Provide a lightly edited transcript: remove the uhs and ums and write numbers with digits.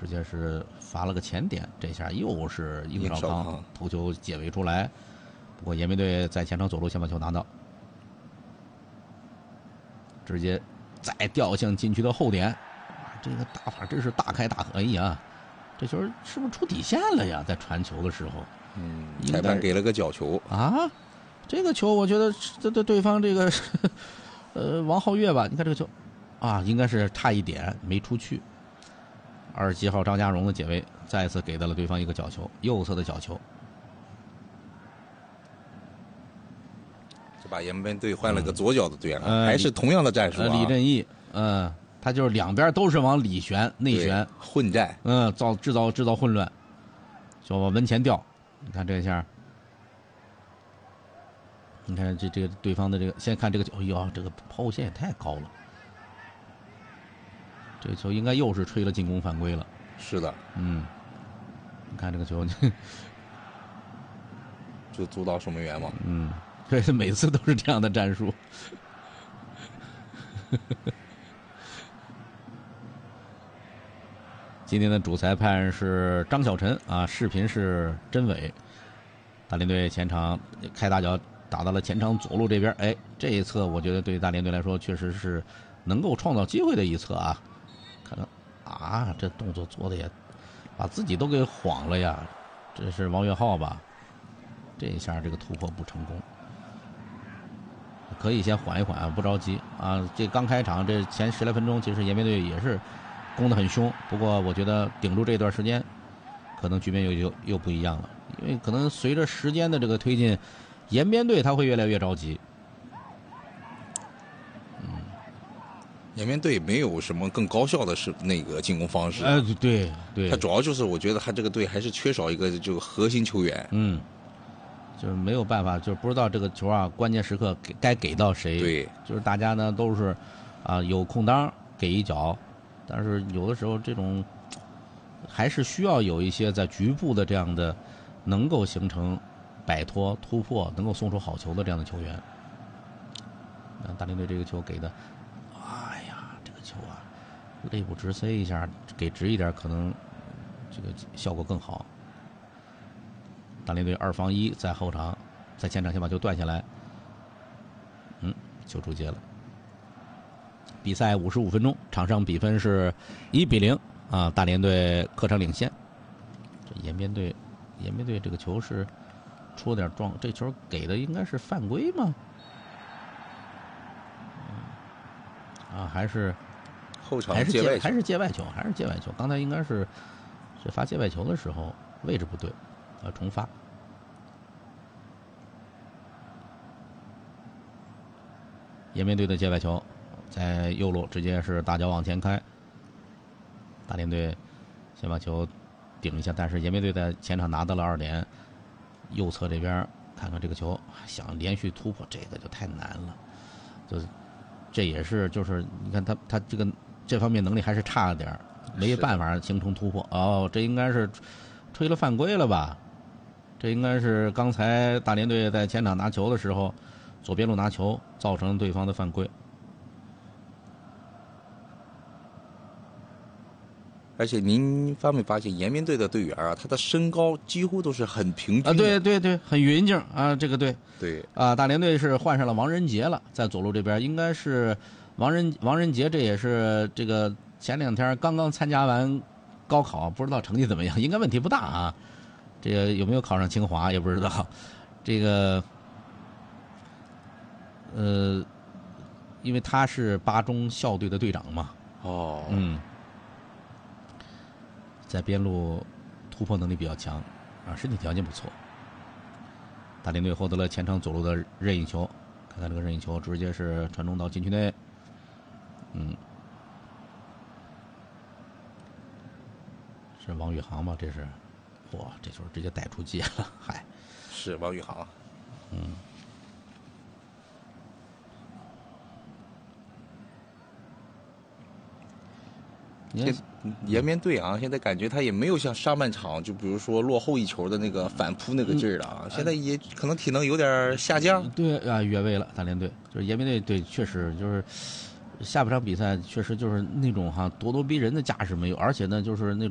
直接是罚了个前点，这下又是应少康头球解围出来，不过延边队在前场左路先把球拿到，直接再掉向禁区的后点，这个打法真是大开大合呀！这球是不是出底线了呀？在传球的时候， 裁判给了个角球啊，这个球我觉得对方这个王皓月吧，你看这个球啊，应该是差一点没出去。27号张家荣的解围再次给到了对方一个角球，右侧的角球。 这把延边队换了个左脚的队员，还是同样的战术李振义，他就是两边都是往里旋、内旋， 混战， 制造混乱，就往门前掉。你看这一下，你看这个对方的这个，先看这个球，哎呦，这个抛物线也太高了。这个球应该又是吹了进攻犯规了。 是的， 你看这个球， 就阻挡守门员嘛。 对，每次都是这样的战术。今天的主裁判是张晓晨啊，视频是甄伟。大连队前场开大脚打到了前场左路这边，哎，这一侧我觉得对大连队来说确实是能够创造机会的一侧啊。看看啊，这动作做的也把自己都给晃了呀！这是王岳浩吧？这一下这个突破不成功，可以先缓一缓，不着急啊。这刚开场这前10来分钟，其实延边队也是攻得很凶，不过我觉得顶住这段时间，可能局面又不一样了，因为可能随着时间的这个推进，延边队他会越来越着急。 延边队没有什么更高效的那个进攻方式。 对， 他主要就是我觉得他这个队还是缺少一个这个核心球员。 就是没有办法，就是不知道这个球啊，关键时刻该给到谁。 对， 就是大家呢都是有空当给一脚，但是有的时候这种还是需要有一些在局部的这样的能够形成摆脱突破，能够送出好球的这样的球员。大连队这个球给的，哎呀，这个球啊，肋部直塞一下，给直一点，可能这个效果更好。大连队2防1在后场，在前场先把球断下来，球出界了。比赛55分钟，场上比分是1比0啊，大连队客场领先。这延边队这个球是出了点撞，这球给的应该是犯规吗？还是后场界外球， 还是界外球，刚才应该是发界外球的时候位置不对，重发。延边队的界外球在右路直接是大脚往前开，大连队先把球顶一下，但是延边队在前场拿到了2点，右侧这边看看这个球想连续突破，这个就太难了，这也是就是你看他这方面能力还是差了点，没办法形成突破。这应该是吹了犯规了吧？这应该是刚才大连队在前场拿球的时候，左边路拿球造成对方的犯规。 而且您发没发现延边队的队员啊，他的身高几乎都是很平均的。对，很匀净啊，这个队。 对大连队是换上了王仁杰了，在左路这边应该是王仁杰，这也是这个前2天刚刚参加完高考，不知道成绩怎么样，应该问题不大啊。这个有没有考上清华也不知道。这个因为他是8中校队的队长嘛。在边路突破能力比较强身体条件不错。大连队获得了前场左路的任意球，看看这个任意球直接是传中到禁区内。是王宇航吧？这是，哇，这球直接带出界了，嗨， 是王宇航。延边队啊，现在感觉他也没有像上半场就比如说落后1球的那个反扑那个劲儿了啊，现在也可能体能有点下降。 对啊，越位了，大连队就是延边队，对，确实就是下半场比赛确实就是那种咄咄逼人的架势没有，而且呢就是那种。